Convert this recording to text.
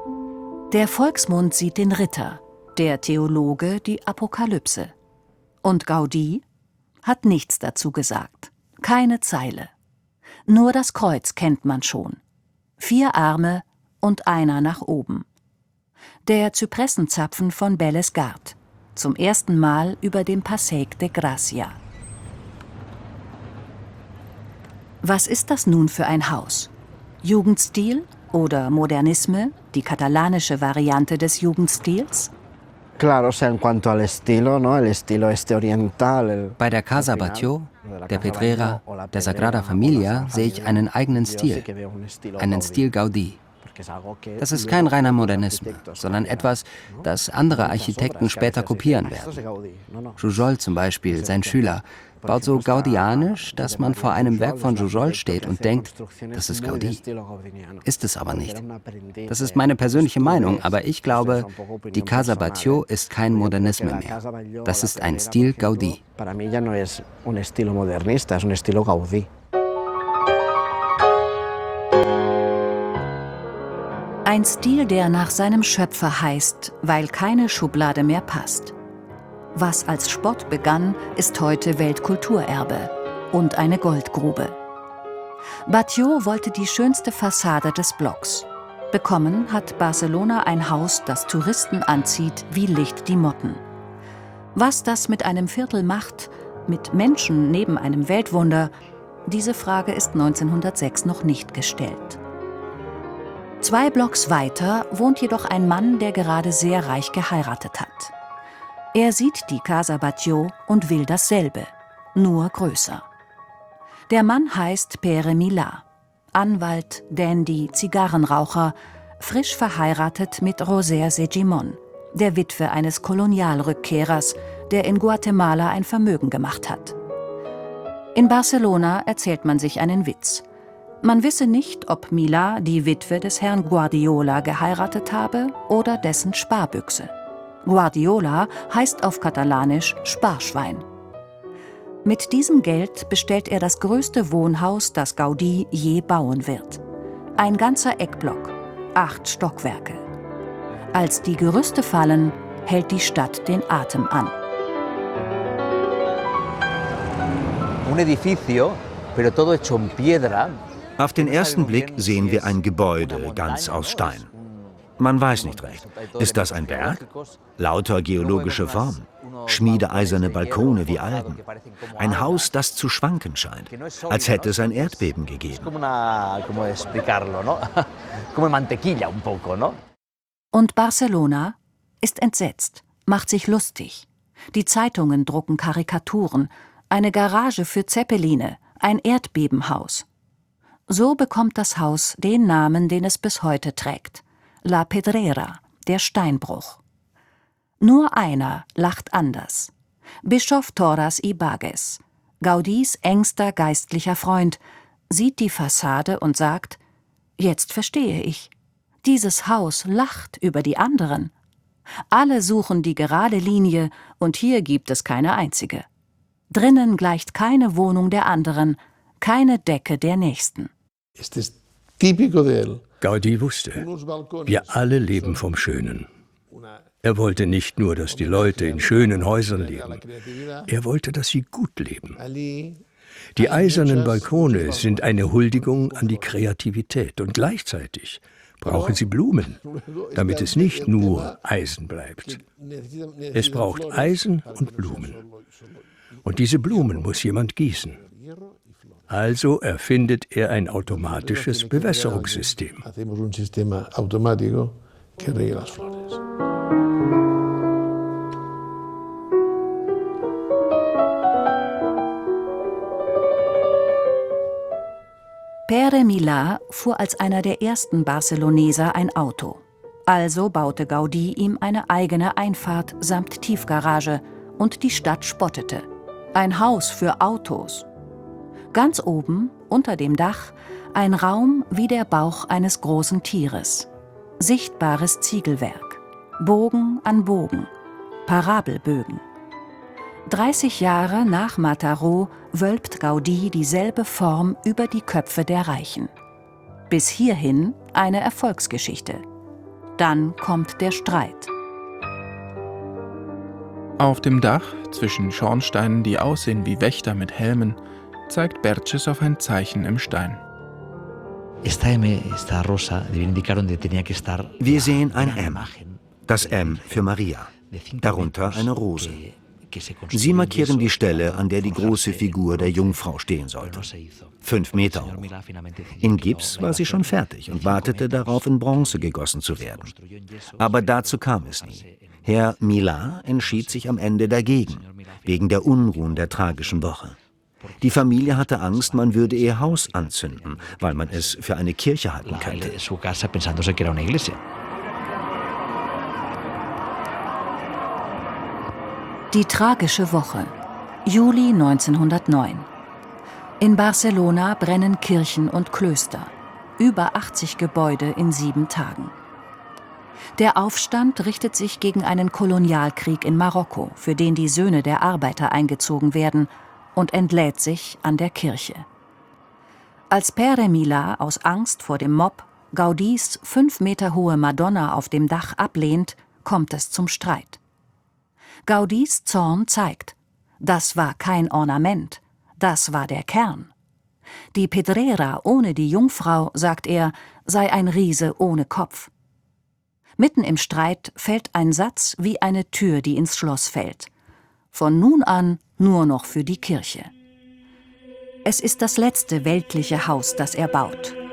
Der Volksmund sieht den Ritter, der Theologe die Apokalypse. Und Gaudí hat nichts dazu gesagt. Keine Zeile. Nur das Kreuz kennt man schon. 4 Arme und einer nach oben. Der Zypressenzapfen von Belles Gard. Zum ersten Mal über dem Passeig de Gracia. Was ist das nun für ein Haus? Jugendstil oder Modernisme, die katalanische Variante des Jugendstils? Bei der Casa Batlló, der Pedrera, der Sagrada Familia sehe ich einen eigenen Stil, einen Stil Gaudí. Das ist kein reiner Modernismus, sondern etwas, das andere Architekten später kopieren werden. Jujol zum Beispiel, sein Schüler, baut so gaudianisch, dass man vor einem Werk von Jujol steht und denkt, das ist Gaudí. Ist es aber nicht. Das ist meine persönliche Meinung, aber ich glaube, die Casa Batlló ist kein Modernismus mehr. Das ist ein Stil Gaudí. Ein Stil, der nach seinem Schöpfer heißt, weil keine Schublade mehr passt. Was als Spott begann, ist heute Weltkulturerbe und eine Goldgrube. Batlló wollte die schönste Fassade des Blocks. Bekommen hat Barcelona ein Haus, das Touristen anzieht wie Licht die Motten. Was das mit einem Viertel macht, mit Menschen neben einem Weltwunder, diese Frage ist 1906 noch nicht gestellt. 2 Blocks weiter wohnt jedoch ein Mann, der gerade sehr reich geheiratet hat. Er sieht die Casa Batlló und will dasselbe, nur größer. Der Mann heißt Pere Milà, Anwalt, Dandy, Zigarrenraucher, frisch verheiratet mit Roser Segimon, der Witwe eines Kolonialrückkehrers, der in Guatemala ein Vermögen gemacht hat. In Barcelona erzählt man sich einen Witz. Man wisse nicht, ob Milà die Witwe des Herrn Guardiola geheiratet habe oder dessen Sparbüchse. Guardiola heißt auf Katalanisch Sparschwein. Mit diesem Geld bestellt er das größte Wohnhaus, das Gaudí je bauen wird. Ein ganzer Eckblock, 8 Stockwerke. Als die Gerüste fallen, hält die Stadt den Atem an. Un edificio, pero todo hecho en piedra. Auf den ersten Blick sehen wir ein Gebäude, ganz aus Stein. Man weiß nicht recht. Ist das ein Berg? Lauter geologische Formen. Schmiedeeiserne Balkone wie Algen. Ein Haus, das zu schwanken scheint, als hätte es ein Erdbeben gegeben. Und Barcelona ist entsetzt, macht sich lustig. Die Zeitungen drucken Karikaturen, eine Garage für Zeppeline, ein Erdbebenhaus. So bekommt das Haus den Namen, den es bis heute trägt: La Pedrera, der Steinbruch. Nur einer lacht anders: Bischof Torras y Bages, Gaudís engster geistlicher Freund, sieht die Fassade und sagt: Jetzt verstehe ich. Dieses Haus lacht über die anderen. Alle suchen die gerade Linie und hier gibt es keine einzige. Drinnen gleicht keine Wohnung der anderen, keine Decke der nächsten. Gaudí wusste, wir alle leben vom Schönen. Er wollte nicht nur, dass die Leute in schönen Häusern leben. Er wollte, dass sie gut leben. Die eisernen Balkone sind eine Huldigung an die Kreativität und gleichzeitig brauchen sie Blumen, damit es nicht nur Eisen bleibt. Es braucht Eisen und Blumen. Und diese Blumen muss jemand gießen. Also erfindet er ein automatisches Bewässerungssystem. Pere Milà fuhr als einer der ersten Barceloneser ein Auto. Also baute Gaudí ihm eine eigene Einfahrt samt Tiefgarage und die Stadt spottete. Ein Haus für Autos. Ganz oben, unter dem Dach, ein Raum wie der Bauch eines großen Tieres. Sichtbares Ziegelwerk. Bogen an Bogen. Parabelbögen. 30 Jahre nach Mataró wölbt Gaudí dieselbe Form über die Köpfe der Reichen. Bis hierhin eine Erfolgsgeschichte. Dann kommt der Streit. Auf dem Dach, zwischen Schornsteinen, die aussehen wie Wächter mit Helmen, zeigt Berches auf ein Zeichen im Stein. Wir sehen ein M, das M für Maria, darunter eine Rose. Sie markieren die Stelle, an der die große Figur der Jungfrau stehen sollte. 5 Meter hoch. In Gips war sie schon fertig und wartete darauf, in Bronze gegossen zu werden. Aber dazu kam es nie. Herr Milà entschied sich am Ende dagegen, wegen der Unruhen der tragischen Woche. Die Familie hatte Angst, man würde ihr Haus anzünden, weil man es für eine Kirche halten könnte. Die tragische Woche. Juli 1909. In Barcelona brennen Kirchen und Klöster. Über 80 Gebäude in 7 Tagen. Der Aufstand richtet sich gegen einen Kolonialkrieg in Marokko, für den die Söhne der Arbeiter eingezogen werden, und entlädt sich an der Kirche. Als Pere Milà aus Angst vor dem Mob Gaudís 5 Meter hohe Madonna auf dem Dach ablehnt, kommt es zum Streit. Gaudís Zorn zeigt, das war kein Ornament, das war der Kern. Die Pedrera ohne die Jungfrau, sagt er, sei ein Riese ohne Kopf. Mitten im Streit fällt ein Satz wie eine Tür, die ins Schloss fällt. Von nun an nur noch für die Kirche. Es ist das letzte weltliche Haus, das er baut.